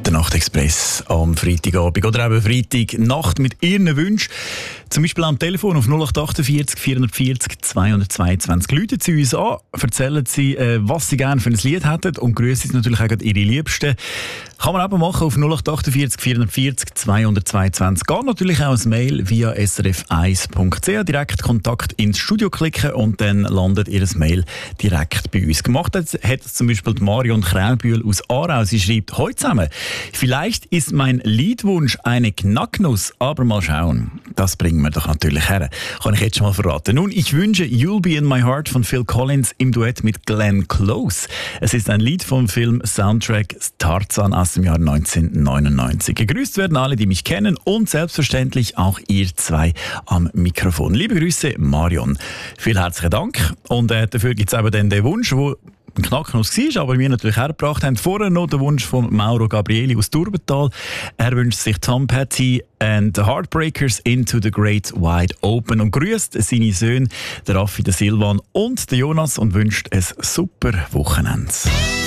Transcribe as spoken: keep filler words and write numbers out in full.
der Nachtexpress am Freitagabend oder eben Freitagnacht mit Ihren Wünschen. Zum Beispiel am Telefon auf null acht achtundvierzig vierhundertvierzig zweihundertzweiundzwanzig. Rufen Sie uns an, erzählen Sie, was Sie gerne für ein Lied hätten und grüßen Sie natürlich auch Ihre Liebsten. Kann man eben machen auf null acht achtundvierzig vierhundertvierzig zweihundertzweiundzwanzig. Geht natürlich auch als Mail via s r f eins punkt c h. Direkt Kontakt ins Studio klicken und dann landet Ihr Mail direkt bei uns. Gemacht hat, hat zum Beispiel Marion Kräubühl aus Aarau. Sie schreibt: Hallo zusammen. Vielleicht ist mein Liedwunsch eine Knacknuss, aber mal schauen. Das bringen wir doch natürlich her. Kann ich jetzt schon mal verraten. Nun, ich wünsche You'll Be in My Heart von Phil Collins im Duett mit Glenn Close. Es ist ein Lied vom Film Soundtrack Tarzan aus dem Jahr neunzehnhundertneunundneunzig. Gegrüßt werden alle, die mich kennen und selbstverständlich auch ihr zwei am Mikrofon. Liebe Grüße, Marion. Vielen herzlichen Dank. Und äh, dafür gibt es eben dann den Wunsch, wo ein Knacknuss war, aber wir natürlich hergebracht haben. Vorher noch der Wunsch von Mauro Gabrieli aus Durbental. Er wünscht sich Tom Petty and the Heartbreakers Into the Great Wide Open und grüßt seine Söhne, der Raffi, der Silvan und der Jonas und wünscht ein super Wochenende.